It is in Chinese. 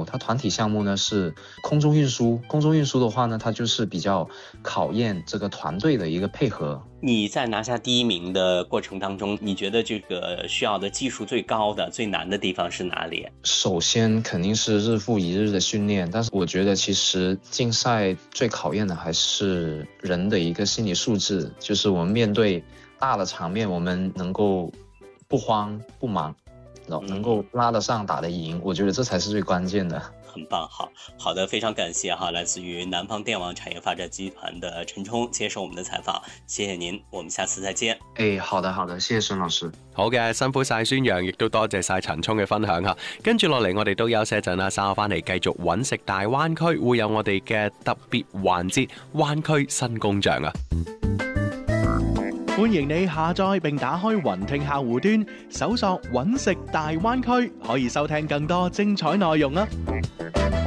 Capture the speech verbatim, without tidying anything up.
目，它团体项目呢是空中运输。空中运输的话呢，它就是比较考验这个团队的一个配合。 你在拿下第一名的过程当中，你觉得这个需要的技术最高的、最难的地方是哪里？ 首先肯定是日复一日的训练，但是我觉得其实竞赛最考验的还是人的一个心理素质，就是我们面对大的场面，我们能够不慌不忙，能够拉得上打得赢，我觉得这才是最关键的。 很棒，好好的，非常感谢哈，来自于南方电网产业发展集团的陳聰接受我們的採訪，謝謝您，我們下次再見。 誒，好的好的，謝謝孫老師。 好嘅，辛苦晒孫楊，亦都多謝晒陳聰嘅分享嚇。跟住落嚟，我哋都休息一陣啦，稍後翻嚟繼續揾食大灣區，會有我哋嘅特別環節灣區新工匠啊！ 歡迎你下載並打開雲聽客戶端，搜索揾食大灣區，可以收聽更多精彩內容啊！